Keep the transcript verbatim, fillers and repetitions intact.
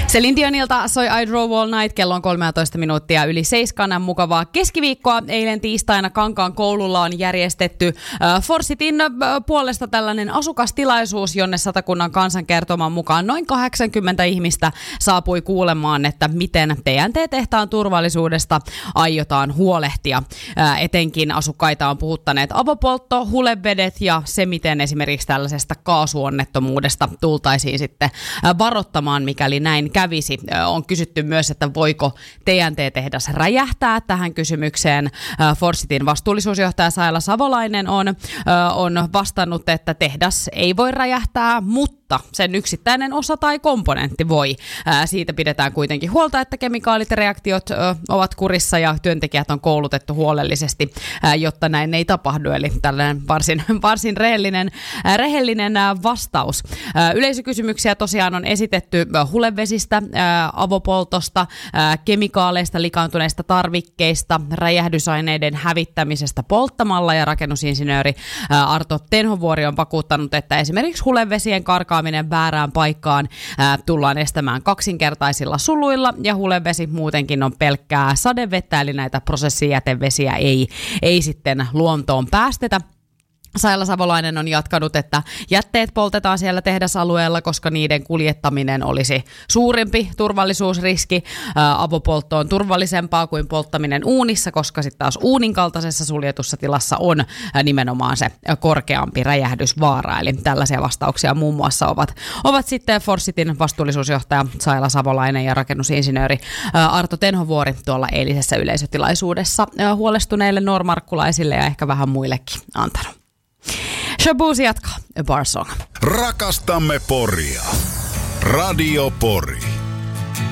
Celine Dionilta soi I Drove All Night, kello on kolmetoista minuuttia yli seiskan. Mukavaa keskiviikkoa. Eilen tiistaina Kankaan koululla on järjestetty äh, Forsitin äh, puolesta tällainen asukastilaisuus, jonne Satakunnan Kansan kertoman mukaan noin kahdeksankymmentä ihmistä saapui kuulemaan, että miten T N T-tehtaan turvallisuudesta aiotaan huolehtia. Äh, etenkin asukkaita on puhuttaneet avopoltto, hulevedet ja se, miten esimerkiksi tällaisesta kaasuonnettomuudesta tultaisiin sitten äh, varoittamaan, mikäli näin kävisi. On kysytty myös, että voiko T N T-tehdas räjähtää tähän kysymykseen. Forsitin vastuullisuusjohtaja Saila Savolainen on, on vastannut, että tehdas ei voi räjähtää, mutta sen yksittäinen osa tai komponentti voi. Siitä pidetään kuitenkin huolta, että kemikaalit ja reaktiot ovat kurissa ja työntekijät on koulutettu huolellisesti, jotta näin ei tapahdu. Eli tällainen varsin, varsin rehellinen, rehellinen vastaus. Yleisökysymyksiä tosiaan on esitetty hulevesistä, avopoltosta, kemikaaleista, likaantuneista tarvikkeista, räjähdysaineiden hävittämisestä polttamalla, ja rakennusinsinööri Arto Tenhovuori on vakuuttanut, että esimerkiksi hulevesien karkaaminen väärään paikkaan tullaan estämään kaksinkertaisilla suluilla, ja hulevesi muutenkin on pelkkää sadevettä, eli näitä prosessijätevesiä ei, ei sitten luontoon päästetä. Saila Savolainen on jatkanut, että jätteet poltetaan siellä tehdasalueella, koska niiden kuljettaminen olisi suurempi turvallisuusriski. Ää, avopoltto on turvallisempaa kuin polttaminen uunissa, koska sitten taas uunin kaltaisessa suljetussa tilassa on ää, nimenomaan se korkeampi räjähdysvaara. Eli tällaisia vastauksia muun muassa ovat, ovat sitten Forsitin vastuullisuusjohtaja Saila Savolainen ja rakennusinsinööri ää, Arto Tenhovuori tuolla eilisessä yleisötilaisuudessa ää, huolestuneille normarkkulaisille ja ehkä vähän muillekin antanut. Shabuzi jatkaa, A Bar Song. Rakastamme Poria. Radio Pori.